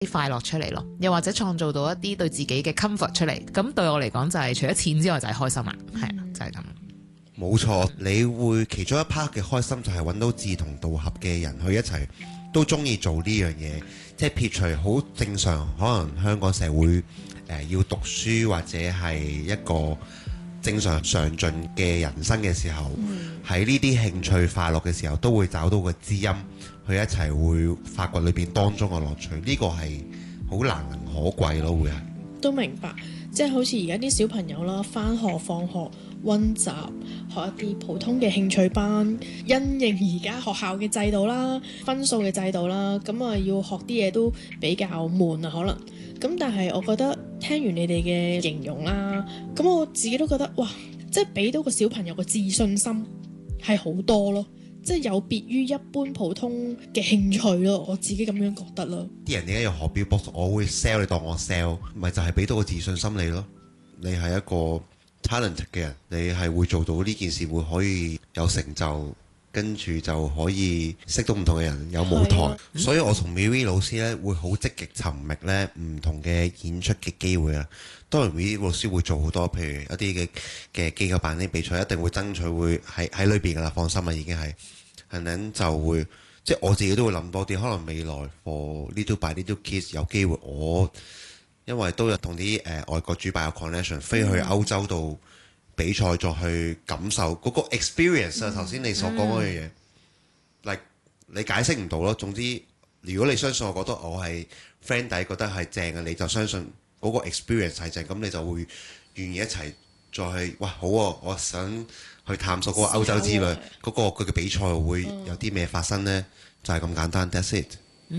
快樂出嚟咯，又或者創造到一啲對自己嘅 comfort 出嚟。咁對我嚟講就係除咗錢之外就係開心啦，係啊，就係咁。 冇錯，你會其中一 part 嘅開心就係揾到志同道合嘅人去一齊都中意做呢樣嘢，即係撇除好正常，可能香港社會要讀書或者係一個正常上進嘅人生嘅時候，喺呢啲興趣快樂嘅時候，都會找到個知音，去一齊會發掘裏邊當中嘅樂趣。呢個係好難能可貴咯，會係。 都明白，即係好似而家啲小朋友啦，返學放學溫習，學一啲普通嘅興趣班，因應而家學校嘅制度啦、分數嘅制度啦，咁啊要學啲嘢都比較悶啊，可能。咁但係我覺得聽完你哋嘅形容啦，咁我自己都覺得哇，即係俾到個小朋友個自信心係好多咯，即係有別於一般普通嘅興趣咯，我自己咁樣覺得咯。 啲人點解要學 Beatbox？我會 sell 你當我 sell，咪就係俾到個自信心你咯。你係一個 talent 嘅人，你係會做到呢件事，會可以有成就，跟住就可以識到唔同嘅人，有舞台。所以我同 Miri 老師呢會好積極尋覓呢唔同嘅演出嘅機會啊。當然 Miri 老師會做好多，譬如一啲嘅機構辦啲比賽，一定會爭取會喺裏邊噶啦，放心啦，已經係。and then 就會即係我自己都會諗多啲，可能未來 for Little by Little Kids 有機會我。因為都有同啲外國主辦有 connection， 飛去歐洲度比賽，再去感受嗰個 experience 啊。頭先你所講嗰樣嘢，你解釋唔到咯。總之，如果你相信我覺得我係 friend 底，覺得係正嘅，你就相信嗰個 experience 係正，咁你就會願意一齊再去。哇，好啊！我想去探索嗰個歐洲之旅，嗰個佢嘅比賽會有啲咩發生呢？就係咁簡單。That's it。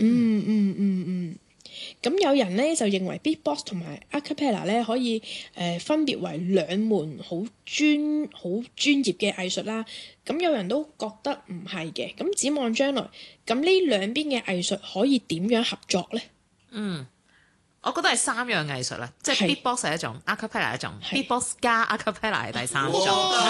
咁有人咧就認為 Beatbox 同埋 Acapella 咧可以分別為兩門好專業嘅藝術啦。咁有人都覺得唔係嘅。咁展望將來，咁呢兩邊嘅藝術可以點樣合作呢？ 我覺得係三樣藝術啦，即係 Beatbox 係一種 Acapella 係一種 Beatbox 加 Acapella 係第三種。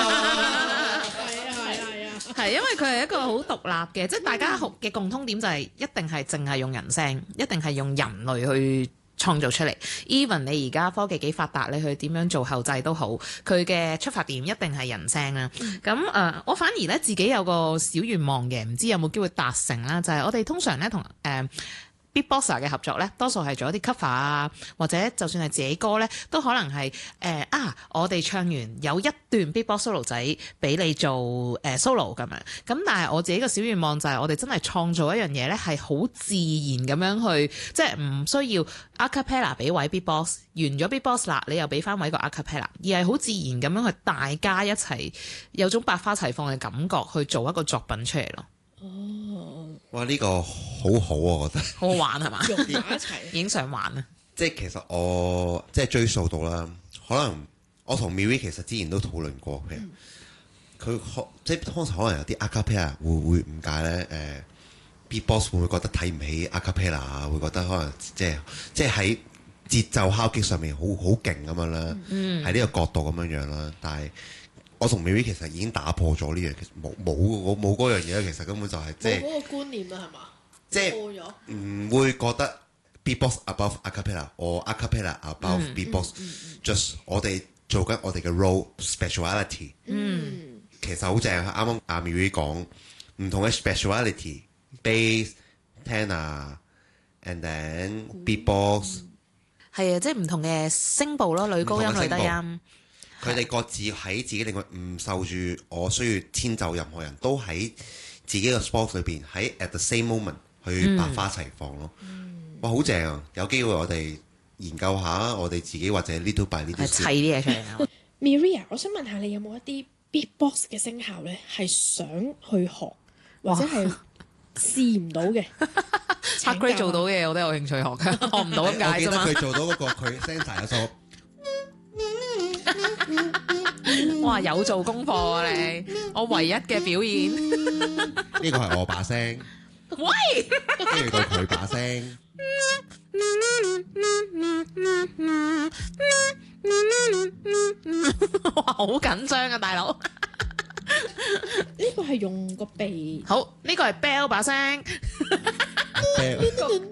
係因為佢係一個好獨立嘅，即係大家學嘅共通點就係一定係淨係用人聲，一定係用人類去創造出嚟。Even 你而家科技幾發達，你去點樣做後製都好，佢嘅出發點一定係人聲啦。咁我反而咧自己有個小願望嘅，唔知有冇機會達成啦？就係我哋通常咧同Beatboxer 嘅合作咧，多數係做一啲 cover 啊，或者就算係自己歌咧，都可能係我哋唱完有一段 Beatbox solo 仔俾你做solo 咁樣。咁但係我自己個小願望就係我哋真係創造一樣嘢咧，係好自然咁樣去，即係唔需要 acapella 俾位 Beatbox， 完咗 Beatbox 啦，你又俾翻位個 acapella， 而係好自然咁樣去大家一齊有種百花齊放嘅感覺去做一個作品出嚟咯。 哇！呢個好好啊，我覺得好好玩係嘛？ 融埋一齊已經想玩啦。 即係其實我即係追溯到啦，可能我同 Miri 其實之前都討論過嘅。佢即係通常可能有啲 acapella 會誤解咧。Beatbox 會唔會覺得睇唔起 acapella 啊？會覺得可能即係喺節奏敲擊上面好勁咁樣啦。喺呢個角度咁樣啦，但係我同 Miri 其實已經打破咗呢樣，其實冇嗰樣嘢，其實根本就係即係冇嗰個觀念啦，係嘛？ 即係唔會覺得 Beatbox above acapella or acapella above Beatbox，just 我哋做緊我哋嘅 role speciality。其實好正，啱啱阿 Miri 講唔同嘅 speciality，bass、tenor，and then Beatbox。 係啊，即係唔同嘅聲部咯，女高音、女低音。 佢哋各自喺自己領域唔受住我需要遷就任何人，都喺自己嘅 sport 裏邊，喺 at the same moment 去百花齊放咯。哇，好正啊！有機會我哋研究下我哋自己或者 little by little 砌啲嘢出嚟。 Miria， 我想問下你有冇一啲 beatbox 嘅聲效咧，係想去學或者係試唔到嘅 ？Hardgrade 做到嘅我都有興趣學嘅，學唔到咁解啫嘛。 我記得佢做到嗰個佢聲大有數。 哇！有做功課啊你，我唯一嘅表演。 呢個係我把聲。 喂， 跟住到佢把聲。 哇！好緊張啊，大佬。 呢個係用個鼻。 好，呢個係 Bell 把聲。